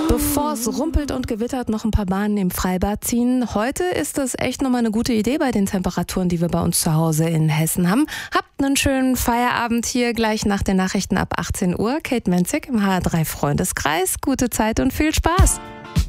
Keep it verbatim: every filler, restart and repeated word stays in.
Bevor es rumpelt und gewittert, noch ein paar Bahnen im Freibad ziehen. Heute ist das echt nochmal eine gute Idee bei den Temperaturen, die wir bei uns zu Hause in Hessen haben. Habt einen schönen Feierabend hier gleich nach den Nachrichten ab achtzehn Uhr. Kate Menzig im H R drei Freundeskreis. Gute Zeit und viel Spaß.